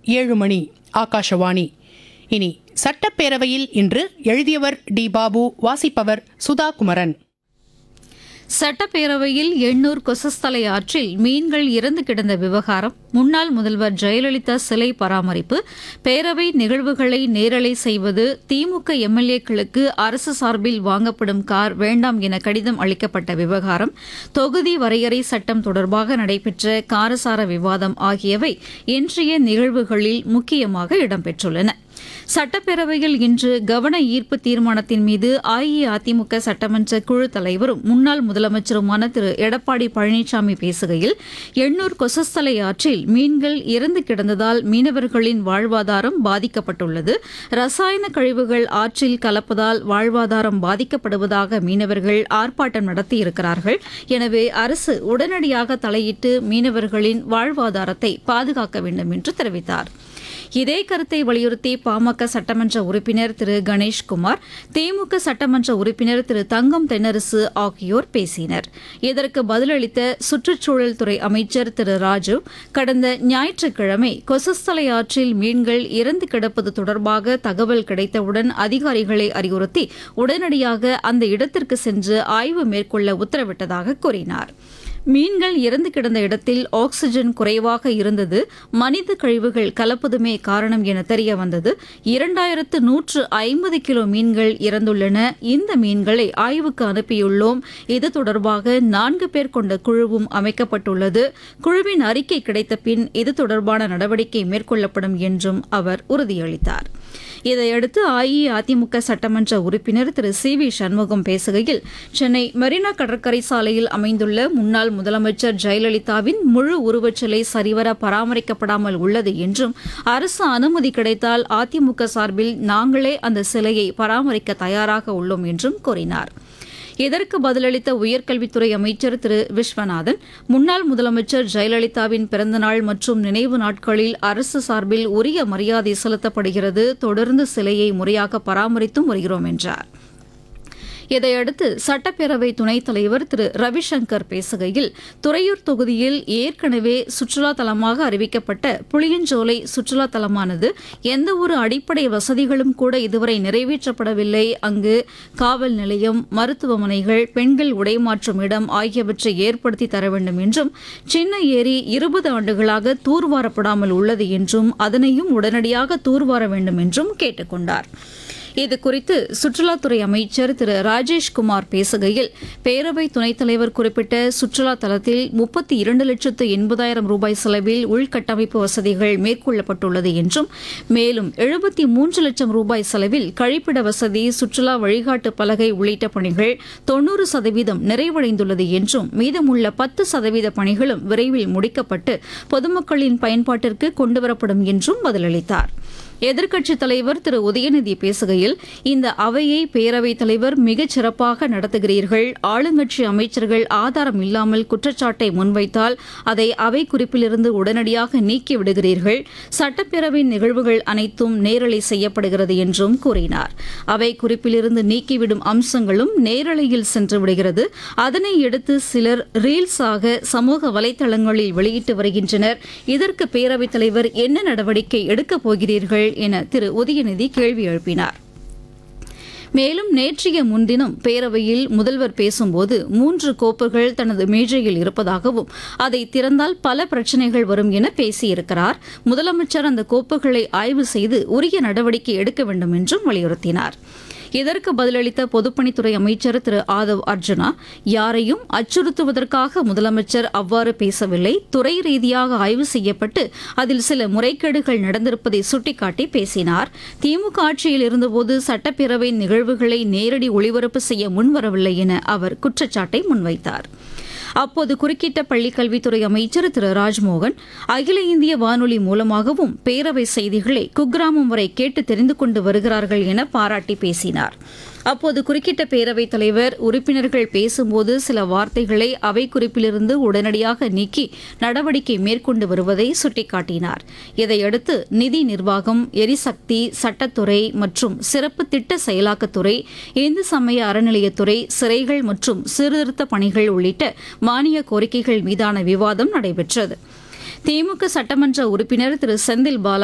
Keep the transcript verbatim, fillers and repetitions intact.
ஏழு மணி ஆகாஷவாணி. இனி சட்டப்பேரவையில் இன்று எழுதியவர் டி பாபு, வாசிப்பவர் சுதா குமரன். சட்டப்பேரவையில் எண்ணூர் கொசஸ்தலை ஆற்றில் மீன்கள் இறந்து கிடந்த விவகாரம், முன்னாள் முதல்வர் ஜெயலலிதா சிலை பராமரிப்பு, பேரவை நிகழ்வுகளை நேரலை செய்வது, திமுக எம்எல்ஏக்களுக்கு அரசு சார்பில் வாங்கப்படும் கார் வேண்டாம் என கடிதம் அளிக்கப்பட்ட விவகாரம், தொகுதி வரையறை சட்டம் தொடர்பாக நடைபெற்ற காரசார விவாதம் ஆகியவை இன்றைய நிகழ்வுகளில் முக்கியமாக இடம்பெற்றுள்ளன. சட்டப்பேரவையில் இன்று கவன ஈர்ப்பு தீர்மானத்தின் மீது அஇஅதிமுக சட்டமன்ற குழு தலைவரும் முன்னாள் முதலமைச்சருமான திரு எடப்பாடி பழனிசாமி பேசுகையில், எண்ணூர் கொசஸ்தலை ஆற்றில் மீன்கள் இறந்து கிடந்ததால் மீனவர்களின் வாழ்வாதாரம் பாதிக்கப்பட்டுள்ளது. ரசாயன கழிவுகள் ஆற்றில் கலப்பதால் வாழ்வாதாரம் பாதிக்கப்படுவதாக மீனவர்கள் ஆர்ப்பாட்டம் நடத்தியிருக்கிறார்கள். எனவே அரசு உடனடியாக தலையிட்டு மீனவர்களின் வாழ்வாதாரத்தை பாதுகாக்க வேண்டும் என்று தெரிவித்தார். இதே கருத்தை வலியுறுத்தி பாமக சட்டமன்ற உறுப்பினர் திரு கணேஷ்குமார், திமுக சட்டமன்ற உறுப்பினர் திரு தங்கம் தென்னரசு ஆகியோர் பேசினர். இதற்கு பதிலளித்த சுற்றுச்சூழல் துறை அமைச்சர் திரு ராஜு, கடந்த ஞாயிற்றுக்கிழமை கொசஸ்தலை ஆற்றில் மீன்கள் இறந்து கிடப்பது தொடர்பாக தகவல் கிடைத்தவுடன் அதிகாரிகளை அறிவுறுத்தி உடனடியாக அந்த இடத்திற்கு சென்று ஆய்வு மேற்கொள்ள உத்தரவிட்டதாக கூறினார். மீன்கள் இறந்து கிடந்த இடத்தில் ஆக்ஸிஜன் குறைவாக இருந்தது, மனித கழிவுகள் கலப்பதுமே காரணம் என தெரிய வந்தது. இரண்டாயிரத்து நூற்று ஐம்பது கிலோ மீன்கள் இறந்துள்ளன. இந்த மீன்களை ஆய்வுக்கு அனுப்பியுள்ளோம். இது தொடர்பாக நான்கு பேர் கொண்ட குழுவும் அமைக்கப்பட்டுள்ளது. குழுவின் அறிக்கை கிடைத்த பின் இது தொடர்பான நடவடிக்கை மேற்கொள்ளப்படும் என்றும் அவர் உறுதியளித்தார். இதையடுத்து அஇஅதிமுக சட்டமன்ற உறுப்பினர் திரு சி வி சண்முகம் பேசுகையில், சென்னை மெரினா கடற்கரை சாலையில் அமைந்துள்ள முன்னாள் முதலமைச்சர் ஜெயலலிதாவின் முழு உருவச்சிலை சரிவர பராமரிக்கப்படாமல் உள்ளது என்றும், அரசு அனுமதி கிடைத்தால் அதிமுக சார்பில் நாங்களே அந்த சிலையை பராமரிக்க தயாராக உள்ளோம் என்றும் கூறினார். இதற்கு பதிலளித்த உயர்கல்வித்துறை அமைச்சர் திரு விஸ்வநாதன், முன்னாள் முதலமைச்சர் ஜெயலலிதாவின் பிறந்தநாள் மற்றும் நினைவு நாட்களில் அரசு சார்பில் உரிய மரியாதை செலுத்தப்படுகிறது. தொடர்ந்து சிலையை முறையாக பராமரித்தும் வருகிறோம் என்றார். இதையடுத்து சட்டப்பேரவை துணைத் தலைவர் திரு ரவிசங்கர் பேசுகையில், துறையூர் தொகுதியில் ஏற்கனவே சுற்றுலா தலமாக அறிவிக்கப்பட்ட புளியஞ்சோலை சுற்றுலா தலமானது எந்தவொரு அடிப்படை வசதிகளும் கூட இதுவரை நிறைவேற்றப்படவில்லை. அங்கு காவல் நிலையம், மருத்துவமனைகள், பெண்கள் உடைமாற்றும் இடம் ஆகியவற்றை ஏற்படுத்தி தர வேண்டும் என்றும், சின்ன ஏரி இருபது ஆண்டுகளாக தூர்வாரப்படாமல் உள்ளது என்றும், அதனையும் உடனடியாக தூர்வார வேண்டும் என்றும் கேட்டுக் கொண்டார். இதுகுறித்து சுற்றுலாத்துறை அமைச்சர் திரு ராஜேஷ்குமார் பேசுகையில், பேரவை துணைத் தலைவர் குறிப்பிட்ட சுற்றுலா தலத்தில் முப்பத்தி இரண்டு லட்சத்து எண்பதாயிரம் ரூபாய் செலவில் உள்கட்டமைப்பு வசதிகள் மேற்கொள்ளப்பட்டுள்ளது என்றும், மேலும் எழுபத்தி மூன்று லட்சம் ரூபாய் செலவில் கழிப்பிட வசதி, சுற்றுலா வழிகாட்டு பலகை உள்ளிட்ட பணிகள் தொன்னூறு சதவீதம் நிறைவடைந்துள்ளது என்றும், மீதமுள்ள பத்து சதவீத பணிகளும் விரைவில் முடிக்கப்பட்டு பொதுமக்களின் பயன்பாட்டிற்கு கொண்டுவரப்படும் என்றும் பதிலளித்தார். எதிர்க்கட்சித் தலைவர் திரு உதயநிதி பேசுகையில், இந்த அவையை பேரவைத் தலைவர் மிகச் சிறப்பாக நடத்துகிறீர்கள். ஆளுங்கட்சி அமைச்சர்கள் ஆதாரம் இல்லாமல் குற்றச்சாட்டை முன்வைத்தால் அதை அவை குறிப்பிலிருந்து உடனடியாக நீக்கிவிடுகிறீர்கள். சட்டப்பேரவை நிகழ்வுகள் அனைத்தும் நேரலை செய்யப்படுகிறது என்றும் கூறினார். அவை குறிப்பிலிருந்து நீக்கிவிடும் அம்சங்களும் நேரலையில் சென்று விடுகிறது. அதனை எடுத்து சிலர் ரீல்ஸாக சமூக வலைதளங்களில் வெளியிட்டு வருகின்றனர். இதற்கு பேரவைத் தலைவர் என்ன நடவடிக்கை எடுக்கப் போகிறீர்கள் என திரு உதயநிதி கேள்வி எழுப்பினார். மேலும் நேற்றைய முன்தினம் பேரவையில் முதல்வர் பேசும்போது மூன்று கோப்புகள் தனது மேஜையில் இருப்பதாகவும், அதை திறந்தால் பல பிரச்சினைகள் வரும் என பேசியிருக்கிறார். முதலமைச்சர் அந்த கோப்புகளை ஆய்வு செய்து உரிய நடவடிக்கை எடுக்க வேண்டும் என்றும் வலியுறுத்தினார். இதற்கு பதிலளித்த பொதுப்பணித்துறை அமைச்சர் திரு ஆதவ் அர்ஜுனா, யாரையும் அச்சுறுத்துவதற்காக முதலமைச்சர் அவ்வாறு பேசவில்லை. துறை ரீதியாக ஆய்வு செய்யப்பட்டு அதில் சில முறைகேடுகள் நடந்திருப்பதை சுட்டிக்காட்டி பேசினார். திமுக ஆட்சியில் இருந்தபோது சட்டப்பேரவை நிகழ்வுகளை நேரடி ஒளிபரப்பு செய்ய முன்வரவில்லை என அவர் குற்றச்சாட்டை முன்வைத்தார். அப்போது குறுக்கிட்ட பள்ளிக்கல்வித்துறை அமைச்சர் திரு ராஜ்மோகன், அகில இந்திய வானொலி மூலமாகவும் பேரவை செய்திகளை குக்கிராமம் வரை கேட்டு தெரிந்து கொண்டு வருகிறார்கள் என பாராட்டி பேசினார். அப்போது குறுக்கிட்ட பேரவைத் தலைவர், உறுப்பினர்கள் பேசும்போது சில வார்த்தைகளை அவை குறிப்பிலிருந்து உடனடியாக நீக்கி நடவடிக்கை மேற்கொண்டு வருவதை சுட்டிக்காட்டினார். இதையடுத்து நிதி நிர்வாகம், எரிசக்தி, சட்டத்துறை மற்றும் சிறப்பு திட்ட செயலாக்கத்துறை, இந்து சமய அறநிலையத்துறை, சிறைகள் மற்றும் சீர்திருத்த பணிகள் உள்ளிட்ட மானிய கோரிக்கைகள் மீதான விவாதம் நடைபெற்றது. திமுக சட்டமன்ற உறுப்பினர் திரு செந்தில் பாலாஜி